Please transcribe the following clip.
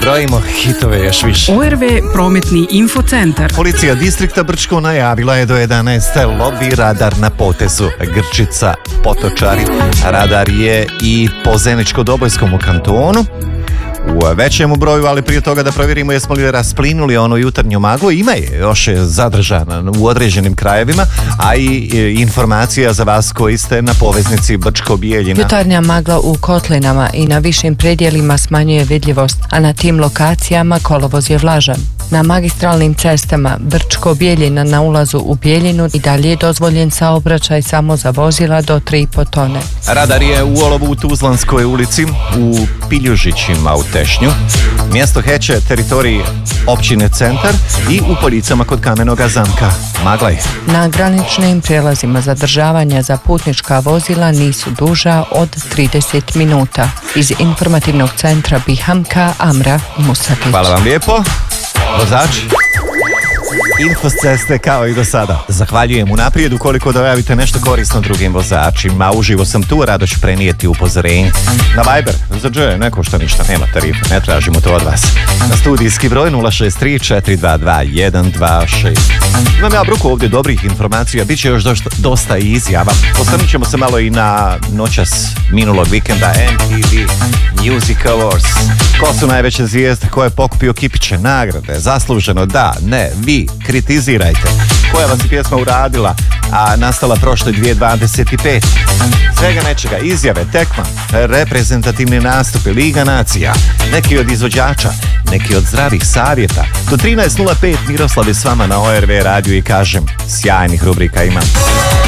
brojimo hitove još više. ORV prometni infocentar. Policija distrikta Brčko najavila je do 11. lovi radar na potezu Grčica Potočari. Radar je i po Zeničko-Dobojskom kantonu u većem broju, ali prije toga da provjerimo jesmo li rasplinuli ono jutarnju maglu. Ima je još zadržana u određenim krajevima, a i informacija za vas koji ste na poveznici Brčko-Bijeljina. Jutarnja magla u kotlinama i na višim predjelima smanjuje vidljivost, a na tim lokacijama kolovoz je vlažan. Na magistralnim cestama Brčko-Bijeljina na ulazu u Bijeljinu i dalje je dozvoljen saobraćaj samo za vozila do 3,5 tone. Radar je u olovu u Tuzlanskoj ulici, u Piljužićima u Tešnju, mjesto Heće, teritoriji općine Centar i u Poljicama kod Kamenoga zamka. Magla je. Na graničnim prijelazima zadržavanja za putnička vozila nisu duža od 30 minuta. Iz informativnog centra Bihamka, Amra Musakić. Hvala vam lijepo. Vozači, info s ceste kao i do sada. Zahvaljujem unaprijed ukoliko dojavite nešto korisno drugim vozačima. Uživo sam tu, rado ću prenijeti upozorenje. Na Viber, za Dž, ne košta ništa, nema tarifa, ne tražimo to od vas. Na studijski broj 063 422 126. Imam ja bruku ovdje dobrih informacija, bit će još dosta izjava. Osvrnut ćemo se malo i na noćas minulog vikenda MTV Music Awards. Ko su najveće zvijezde, ko je pokupio kipiće, nagrade, zasluženo, da, ne, vi kritizirajte. Koja vas je pjesma uradila, a nastala prošle 2025. Svega nečega, izjave, tekma, reprezentativni nastupi, Liga nacija, neki od izvođača, neki od zdravih savjeta. Do 13.05 Miroslav je s vama na ORV radiju i kažem, sjajnih rubrika imam.